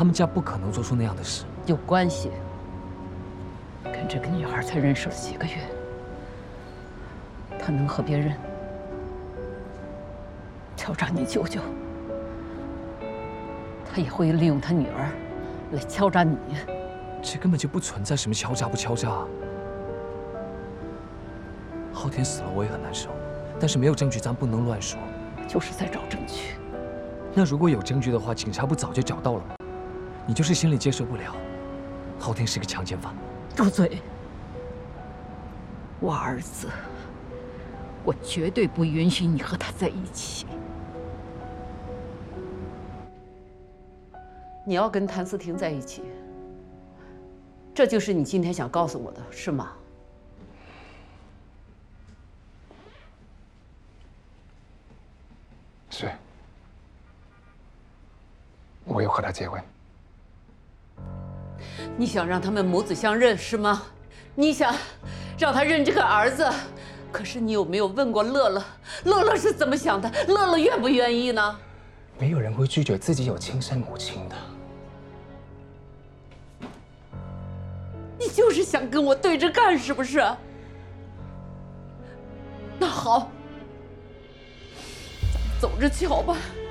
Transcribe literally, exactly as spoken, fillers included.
他们家不可能做出那样的事。 有关系，跟这个女孩才认识了几个月，他能和别人敲诈你舅舅，他也会利用他女儿来敲诈你。 这根本就不存在什么敲诈不敲诈。昊天死了，我也很难受，但是没有证据，咱不能乱说。 就是在找证据。 那如果有证据的话，警察不早就找到了吗？你就是心里接受不了，昊天是个强奸犯。 住嘴！我儿子，我绝对不允许你和他在一起。你要跟谭思婷在一起，这就是你今天想告诉我的，是吗？ 是。我有和他结婚。 你想让他们母子相认是吗？你想让他认这个儿子，可是你有没有问过乐乐？乐乐是怎么想的？乐乐愿不愿意呢？ 没有人会拒绝自己有亲生母亲的。 你就是想跟我对着干，是不是？那好，咱们走着瞧吧。